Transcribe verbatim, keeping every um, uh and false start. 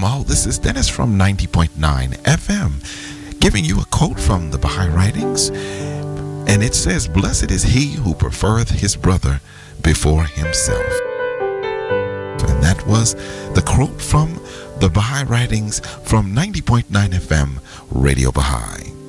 all. This is Dennis from ninety point nine F M, giving you a quote from the Baha'i writings. And it says, "Blessed is he who prefereth his brother before himself." And that was the quote from the Baha'i writings from ninety point nine F M, Radio Baha'i.